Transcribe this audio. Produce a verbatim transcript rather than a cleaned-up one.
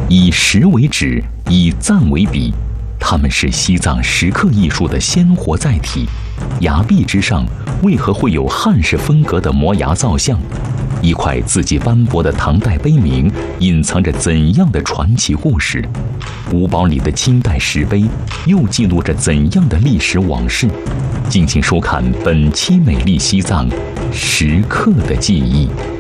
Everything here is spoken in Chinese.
以石为纸，以赞为笔，它们是西藏石刻艺术的鲜活载体。崖壁之上，为何会有汉式风格的摩崖造像？一块字迹斑驳的唐代碑铭，隐藏着怎样的传奇故事？五宝里的清代石碑，又记录着怎样的历史往事？敬请收看本期《美丽西藏·石刻的记忆》。